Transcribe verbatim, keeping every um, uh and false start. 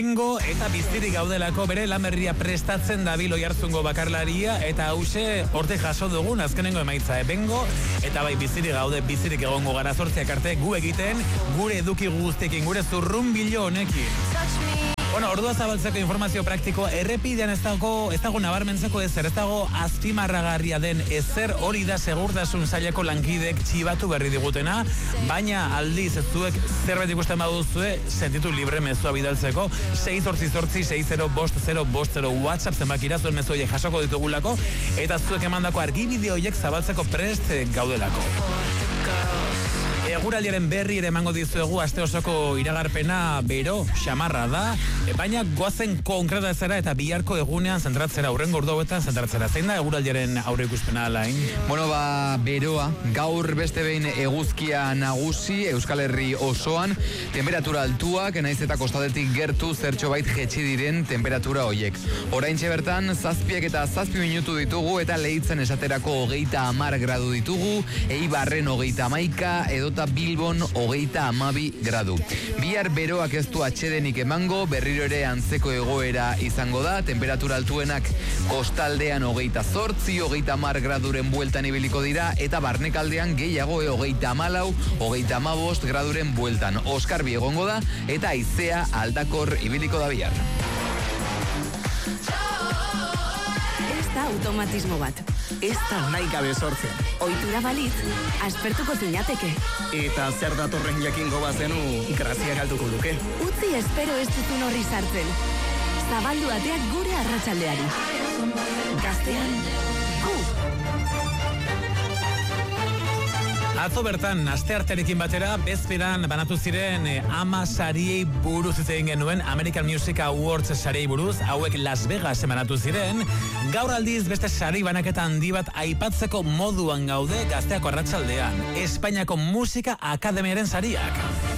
Bengo eta bizirik gaudelako bere lan berria prestatzen dabil Oiartzungo bakarlaria, eta hause horte jaso dugun azkenengo emaitza. E, Bengo eta bai bizirik gaude, bizirik egongo gara zortziak arte gu egiten, gure eduki guztekin, gure zurrunbilo honekin. Bueno, ordua zabaltzeko informazio praktiko, errepidean ez dago, ez dago nabarmentzeko ezer, ez dago azpimarragarria den ezer, hori da segurtasun saileko lankidek txibatu berri digutena, baina aldiz ez zuek zerbait ikusten baduzue, sentitu libre mezua bidaltzeko, sei zortzi zortzi sei zero bost zero bost zero WhatsApp zenbakira zuen mezu horiek jasoko ditugulako, eta zuek emandako argibide horiek zabaltzeko prest gaudelako. Eguraldiaren berri ere emango dizuegu, aste osoko iragarpena bero, xamarra da, e, baina goazen konkretatzera eta biharko egunean zentratzera, urrengo orduetan zentratzera. Zein da eguraldiaren aurre ikuspena alain? Bueno, ba, beroa, gaur beste behin eguzkia nagusi, Euskal Herri osoan, temperatura altuak, naiz eta kostadetik gertu zertxo bait jetxi diren temperatura hoiek. Oraintxe bertan, zazpiak eta zazpi minutu ditugu, eta Leitzen esaterako hogeita hamar gradu ditugu, Eibarren hogeita hamaika, edota Bilbon hogeita hamabi gradu. Bihar beroak ez du atsedenik emango, berriro ere antzeko egoera izango da, temperatura altuenak kostaldean hogeita zortzi, hogeita hamar graduren bueltan ibiliko dira, eta barnekaldean gehiago e hogeita hamalau, hogeita hamabost graduren bueltan. Oskarbi egongo da, eta haizea aldakor ibiliko da bihar. Ez da automatismo bat. Ez da nahi gabe sortzen. Ohitura balitz, aspertuko zinateke. Eta zer datorren jakingo bazenu, grazia galduko luke. Utzi espero ez duzun horri sartzen. Zabaldu ateak gure arratsaldeari. Gaztean, gu. Atzo bertan, asteartearekin batera, bezperan banatu ziren eh, ama sariei buruz hitz egin genuen, American Music Awards sariei buruz, hauek Las Vegas banatu ziren. Gaur aldiz beste sari banaketa handi bat aipatzeko moduan gaude Gazteako arratsaldean. Espainiako Musika Akademiaren sariak.